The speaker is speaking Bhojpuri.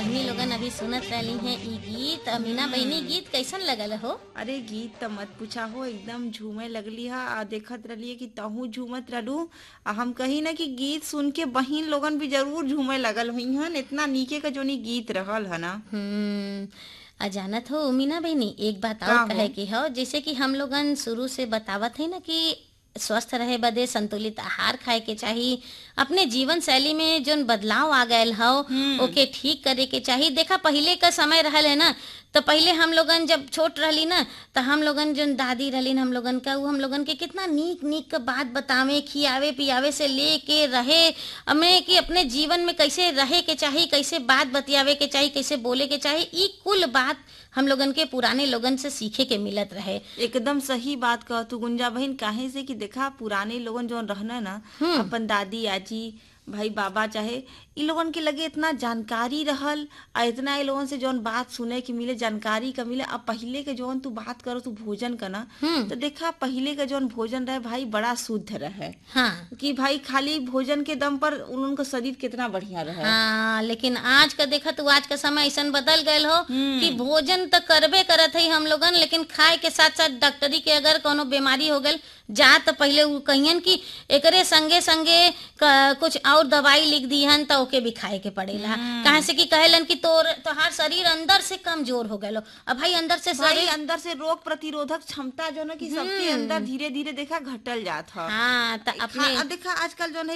हमनी लोगन अभी सुनत रहली हैं ई गीत। मीना बहिनी, हम्म। गीत कैसन लगल हो? अरे गीत त मत पूछा हो, एकदम झूमे लगली हा। आ देखत रहलिए कि तहू झूमत रहलू। आ हम कही ना कि गीत सुन के बहिन लोगन भी जरूर झूमे लगल हुई हन। इतना नीके का जोनी गीत रहल है ना। जानत हो मीना बहिनी, एक बात का और हो? कहे की हो। जैसे कि हम लोगन शुरू से बतावत है ना कि स्वस्थ रहे बदे संतुलित आहार खाए के चाही। अपने जीवन शैली में जोन बदलाव आ गयल हो हम्म। ओके ठीक करे के चाही। देखा पहिले का समय रहल है ना, तो पहिले हम लोगन जब छोट रहली ना, तो हम लोगन जोन दादी रहली हम लोगन का, वो हम लोगन के कितना नीक नीक का बात बतावे, खियावे पियावे से लेके रहे हमें कि अपने जीवन में कैसे रहे के चाही, कैसे बात बतियावे के चाही, कैसे बोले के चाही। ई कुल बात हम लोगन के पुराने लोगन से सीखे के मिलत रहे। एकदम सही बात कह तू गुंजा बहन। काहे से कि देखा पुराने लोगन जौन रहना ना, हम्म। अपन दादी आजी भाई बाबा चाहे इ लोगन के लगे इतना जानकारी रहल। आ इतना इ लोगन से जौन बात सुने के मिले, जानकारी का मिले। अब पहिले के जौन तू बात करो तू भोजन का ना, हम्म। तो देखा पहिले के जौन भोजन रहे भाई बड़ा शुद्ध रहे। हाँ। कि भाई खाली भोजन के दम पर उनका शरीर कितना बढ़िया रहे। हाँ, लेकिन आज का देखा तू, आज का समय ऐसा बदल गयल हो कि हम्म। भोजन तो करबे करत है हम लोगन, लेकिन खाए के साथ साथ डॉक्टरी के अगर कोनो बीमारी हो गल जा तो पहले उ कहियन कि एकरे संगे संगे कुछ और दवाई लिख दीहन तो ओके भी खाए के पड़ेला। काहे से कि कहेलन कि तोहार शरीर अंदर से कमजोर हो गलो। अब भाई अंदर से भाई शरीर। अंदर से रोग प्रतिरोधक क्षमता जो ना कि सबके अंदर धीरे धीरे देखा घटल जात ह। हाँ, तो अपने देखा आजकल जो